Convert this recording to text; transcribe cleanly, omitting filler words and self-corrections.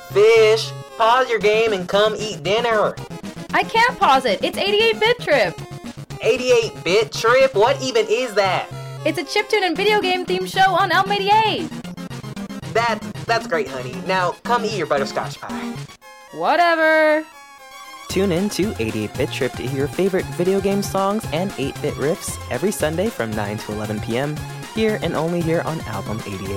Fish, pause your game and come eat dinner. I can't pause it. It's 88-Bit Trip. 88-Bit Trip? What even is that? It's a chiptune and video game themed show on Elm 88. That's great, honey. Now come eat your butterscotch pie. Whatever. Tune in to 88-Bit Trip to hear your favorite video game songs and 8-bit riffs every Sunday from 9 to 11 p.m. here and only here on Album 88.